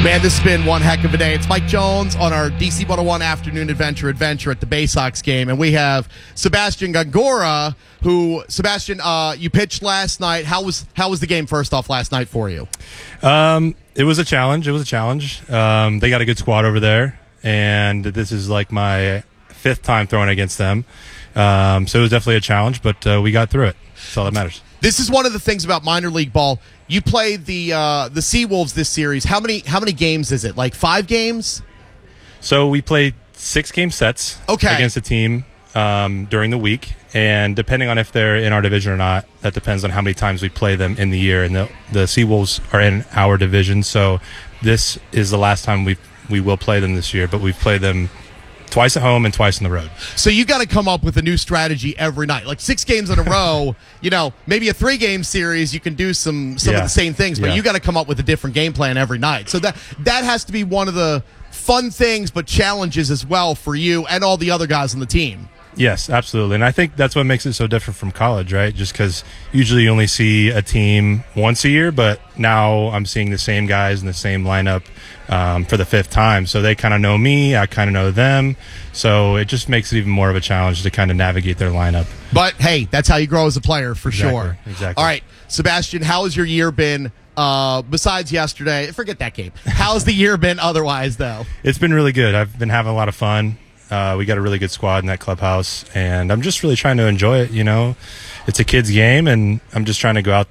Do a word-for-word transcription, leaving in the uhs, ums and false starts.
Man, this has been one heck of a day. It's Mike Jones on our D C one oh one Afternoon Adventure Adventure at the Bay Sox game, and we have Sebastian Gongora, who, Sebastian, uh, you pitched last night. How was how was the game first off last night for you? Um, it was a challenge. It was a challenge. Um, they got a good squad over there, and this is like my fifth time throwing against them. Um, so it was definitely a challenge, but uh, we got through it. That's all that matters. This is one of the things about minor league ball. You played the uh, the Seawolves this series. How many how many games is it? Like five games? So we played six game sets Okay. against a team um, during the week, and depending on if they're in our division or not, that depends on how many times we play them in the year. And the the Seawolves are in our division, so this is the last time we we will play them this year. But we've played them twice at home and twice on the road. So you got to come up with a new strategy every night. Like six games in a row, you know, maybe a three-game series, you can do some some Yeah. of the same things, but Yeah. you got to come up with a different game plan every night. So that that has to be one of the fun things, but challenges as well for you and all the other guys on the team. Yes, absolutely. And I think that's what makes it so different from college, right? Just because usually you only see a team once a year, but now I'm seeing the same guys in the same lineup um, for the fifth time. So they kind of know me, I kind of know them. So it just makes it even more of a challenge to kind of navigate their lineup. But, hey, that's how you grow as a player, for Exactly, sure. exactly. All right, Sebastian, how has your year been uh, besides yesterday? Forget that game. How's the year been otherwise, though? It's been really good. I've been having a lot of fun. Uh, we got a really good squad in that clubhouse, and I'm just really trying to enjoy it. You know, it's a kids' game, and I'm just trying to go out